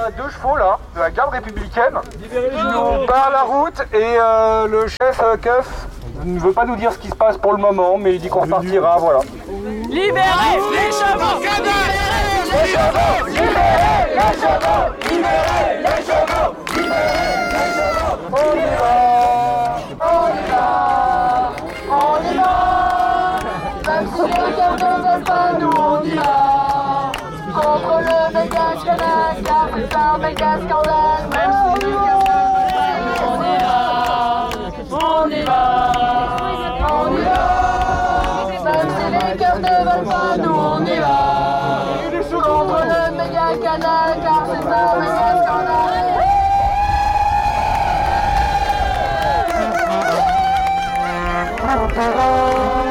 a 2 chevaux là, de la garde républicaine, qui nous barrent la route et le chef Keuf ne veut pas nous dire ce qui se passe pour le moment, mais il dit qu'on repartira, voilà. Libérez les chevaux! Libérez les chevaux! Libérez les chevaux! Libérez les chevaux! Libérez les chevaux! On y va! On y va! On y va! Même si les cœurs ne veulent pas, nous on y va! Contre le méga scandale, car c'est un méga scandale. Même si les cœurs ne veulent pas, nous on y va! On y va! On y va! Même si les cœurs ne veulent pas, nous on y va! Contre le méga scandale, car c'est un méga scandale.